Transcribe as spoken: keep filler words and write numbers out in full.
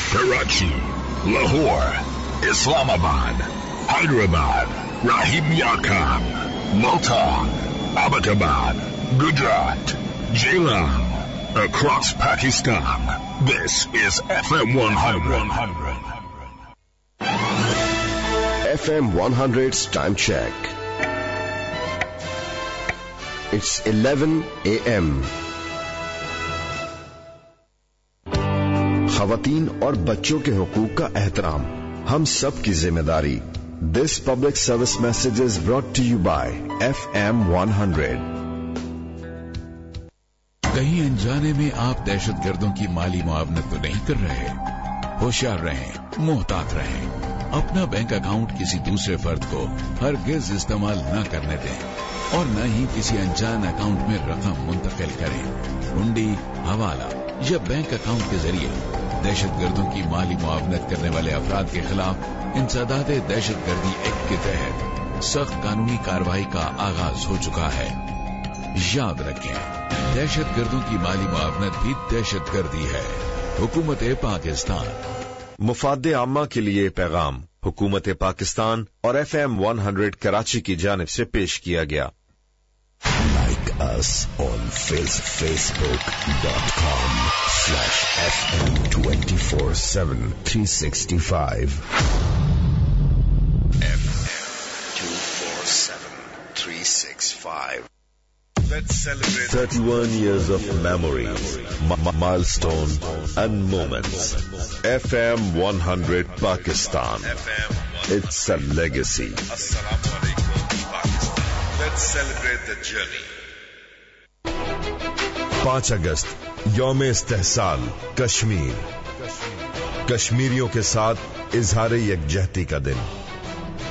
Karachi, Lahore, Islamabad, Hyderabad, Rahim Yar Khan, Multan, Abbottabad, Gujarat, Jailan, across Pakistan. This is F M one hundred. F M one hundred's time check. It's eleven a m ख़वातीन और बच्चों के हुकूक का एहतराम हम सब की जिम्मेदारी. This public service message is brought to you by F M one hundred. कहीं अनजाने में आप दहशतगर्दों की माली मुआवनत तो नहीं कर रहे? होशियार रहें, मोहतात रहें. अपना बैंक अकाउंट किसी दूसरे फर्द को हरगिज इस्तेमाल न करने दें और न ही किसी अनजान अकाउंट में रकम मुंतकिल करें. हुंडी, हवाला या बैंक अकाउंट के जरिए दहशतगर्दों की माली मुआवनत करने वाले अफराद के खिलाफ इंसदाद दहशतगर्दी एक्ट के तहत सख्त कानूनी कार्रवाई का आगाज हो चुका है. याद रखें, दहशतगर्दों की माली मुआवनत भी दहशतगर्दी है. हुकूमत पाकिस्तान. मुफाद आम्मा के लिए पैगाम हुकूमत पाकिस्तान और F M one hundred Karachi की जानिब से पेश किया गया. Like us on facebook dot com slash F M two four seven three sixty-five. F M two four seven three sixty-five. Let's celebrate thirty-one years of memories, m- milestone and moments. F M one hundred Pakistan. It's a legacy. Assalamu alaikum Pakistan. Let's celebrate the journey. पाँच अगस्त यौम इस्तेहसाल कश्मीर. कश्मीरियों के साथ इजहार यकजहती का दिन.